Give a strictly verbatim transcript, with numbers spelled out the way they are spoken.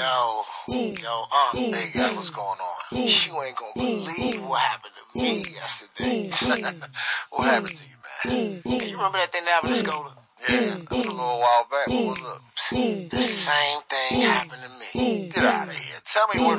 Yo, yo, uh, hey guys, what's going on? You ain't gonna believe what happened to me yesterday. What happened to you, man? Hey, you remember that thing that happened to Skoda? Yeah, that was a little while back. But look, the same thing happened to me. Get out of here. Tell me what